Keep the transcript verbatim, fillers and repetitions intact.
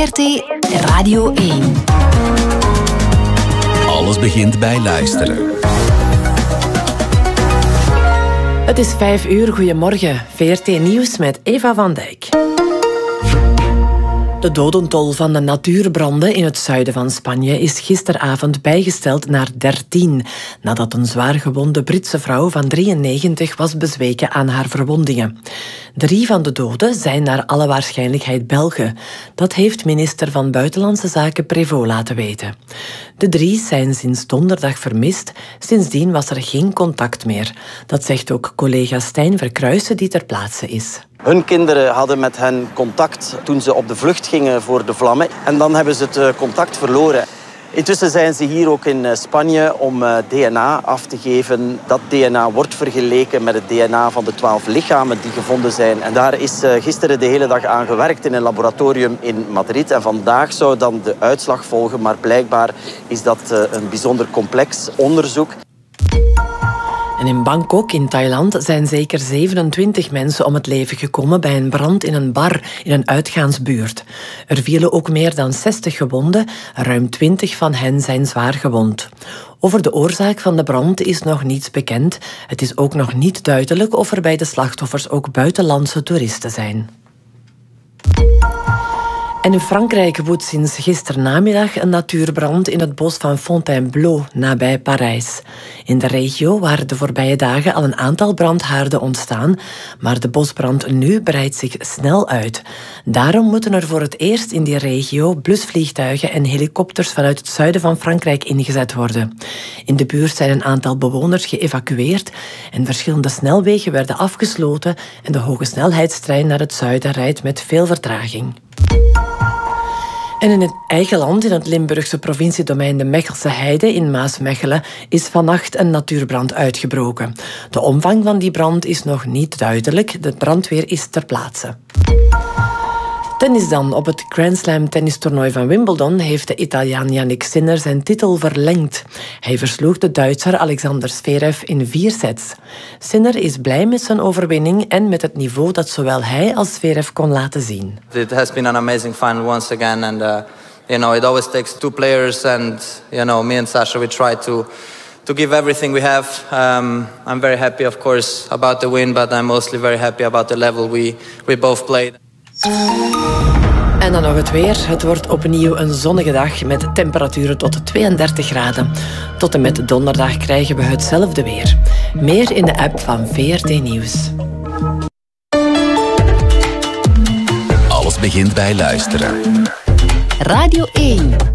R T Radio één. Alles begint bij luisteren. Het is vijf uur, goedemorgen. V R T Nieuws met Eva van Dijk. De dodentol van de natuurbranden in het zuiden van Spanje is gisteravond bijgesteld naar dertien, nadat een zwaargewonde Britse vrouw van drieënnegentig was bezweken aan haar verwondingen. Drie van de doden zijn naar alle waarschijnlijkheid Belgen. Dat heeft minister van Buitenlandse Zaken Prévost laten weten. De drie zijn sinds donderdag vermist. Sindsdien was er geen contact meer. Dat zegt ook collega Stijn Verkruijsen, die ter plaatse is. Hun kinderen hadden met hen contact toen ze op de vlucht gingen voor de vlammen. En dan hebben ze het contact verloren. Intussen zijn ze hier ook in Spanje om D N A af te geven. Dat D N A wordt vergeleken met het D N A van de twaalf lichamen die gevonden zijn. En daar is gisteren de hele dag aan gewerkt in een laboratorium in Madrid. En vandaag zou dan de uitslag volgen. Maar blijkbaar is dat een bijzonder complex onderzoek. En in Bangkok, in Thailand, zijn zeker zevenentwintig mensen om het leven gekomen bij een brand in een bar in een uitgaansbuurt. Er vielen ook meer dan zestig gewonden, ruim twintig van hen zijn zwaar gewond. Over de oorzaak van de brand is nog niets bekend. Het is ook nog niet duidelijk of er bij de slachtoffers ook buitenlandse toeristen zijn. En in Frankrijk woedt sinds gisternamiddag een natuurbrand in het bos van Fontainebleau, nabij Parijs. In de regio waren de voorbije dagen al een aantal brandhaarden ontstaan, maar de bosbrand nu breidt zich snel uit. Daarom moeten er voor het eerst in die regio blusvliegtuigen en helikopters vanuit het zuiden van Frankrijk ingezet worden. In de buurt zijn een aantal bewoners geëvacueerd en verschillende snelwegen werden afgesloten en de hogesnelheidstrein naar het zuiden rijdt met veel vertraging. En in het eigen land, in het Limburgse provinciedomein de Mechelse Heide in Maasmechelen, is vannacht een natuurbrand uitgebroken. De omvang van die brand is nog niet duidelijk. De brandweer is ter plaatse. Tennis dan. Op het Grand Slam tennistoernooi van Wimbledon heeft de Italiaan Jannik Sinner zijn titel verlengd. Hij versloeg de Duitser Alexander Zverev in vier sets. Sinner is blij met zijn overwinning en met het niveau dat zowel hij als Zverev kon laten zien. It has been an amazing final once again, and uh, you know it always takes two players, and you know me and Sasha we try to to give everything we have. Um, I'm very happy, of course, about the win, but I'm mostly very happy about the level we we both played. En dan nog het weer. Het wordt opnieuw een zonnige dag met temperaturen tot tweeëndertig graden. Tot en met donderdag krijgen we hetzelfde weer. Meer in de app van V R T Nieuws. Alles begint bij luisteren. Radio één.